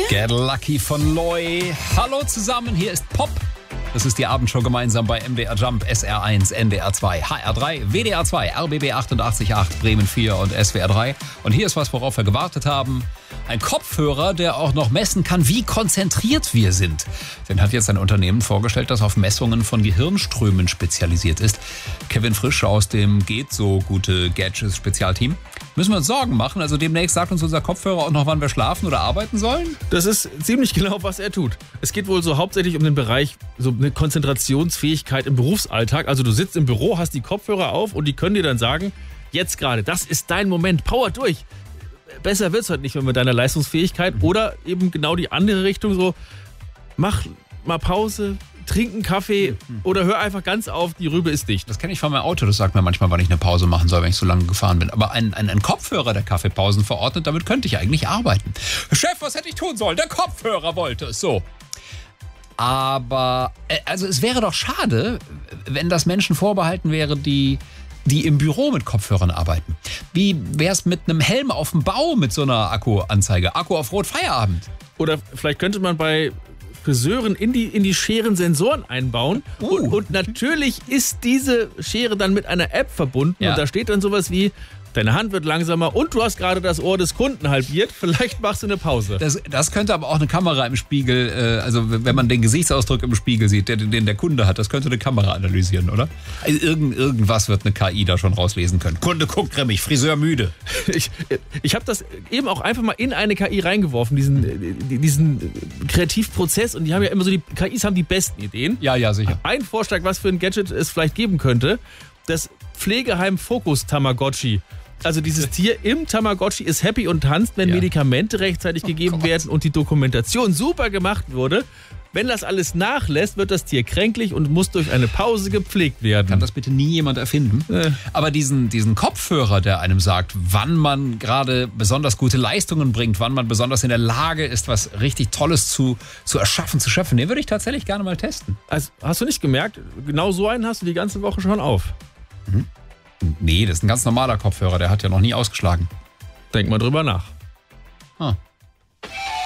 Get Lucky von Loy. Hallo zusammen, hier ist Pop. Das ist die Abendshow gemeinsam bei MDR Jump, SR1, NDR 2, HR 3, WDR 2, RBB 88.8, Bremen 4 und SWR 3. Und hier ist was, worauf wir gewartet haben. Ein Kopfhörer, der auch noch messen kann, wie konzentriert wir sind. Den hat jetzt ein Unternehmen vorgestellt, das auf Messungen von Gehirnströmen spezialisiert ist. Kevin Frisch aus dem Geht so gute Gadgets Spezialteam. Müssen wir uns Sorgen machen? Also demnächst sagt uns unser Kopfhörer auch noch, wann wir schlafen oder arbeiten sollen? Das ist ziemlich genau, was er tut. Es geht wohl so hauptsächlich um den Bereich, so eine Konzentrationsfähigkeit im Berufsalltag. Also du sitzt im Büro, hast die Kopfhörer auf und die können dir dann sagen, jetzt gerade, das ist dein Moment, power durch. Besser wird's heute nicht mehr mit deiner Leistungsfähigkeit. Oder eben genau die andere Richtung, so mach mal Pause, trink einen Kaffee oder hör einfach ganz auf, die Rübe ist dicht. Das kenne ich von meinem Auto, das sagt mir manchmal, wann ich eine Pause machen soll, wenn ich so lange gefahren bin. Aber ein Kopfhörer, der Kaffeepausen verordnet, damit könnte ich eigentlich arbeiten. Chef, was hätte ich tun sollen? Der Kopfhörer wollte es so. Aber, also es wäre doch schade, wenn das Menschen vorbehalten wäre, die im Büro mit Kopfhörern arbeiten. Wie wär's mit einem Helm auf dem Bau mit so einer Akkuanzeige? Akku auf Rot, Feierabend. Oder vielleicht könnte man bei Friseuren in die Scheren Sensoren einbauen. Und natürlich ist diese Schere dann mit einer App verbunden. Ja. Und da steht dann sowas wie, deine Hand wird langsamer und du hast gerade das Ohr des Kunden halbiert. Vielleicht machst du eine Pause. Das könnte aber auch eine Kamera im Spiegel, also wenn man den Gesichtsausdruck im Spiegel sieht, den der Kunde hat, das könnte eine Kamera analysieren, oder? Also irgendwas wird eine KI da schon rauslesen können. Kunde guckt grimmig, Friseur müde. Ich habe das eben auch einfach mal in eine KI reingeworfen, diesen Kreativprozess. Und die haben ja immer so, die KIs haben die besten Ideen. Ja, sicher. Ein Vorschlag, was für ein Gadget es vielleicht geben könnte, das Pflegeheim Fokus Tamagotchi. Also dieses Tier im Tamagotchi ist happy und tanzt, wenn Medikamente rechtzeitig gegeben werden und die Dokumentation super gemacht wurde. Wenn das alles nachlässt, wird das Tier kränklich und muss durch eine Pause gepflegt werden. Kann das bitte nie jemand erfinden? Aber diesen Kopfhörer, der einem sagt, wann man gerade besonders gute Leistungen bringt, wann man besonders in der Lage ist, was richtig Tolles zu erschaffen, zu schöpfen, den würde ich tatsächlich gerne mal testen. Also, hast du nicht gemerkt, genau so einen hast du die ganze Woche schon auf. Nee, das ist ein ganz normaler Kopfhörer, der hat ja noch nie ausgeschlagen. Denk mal drüber nach.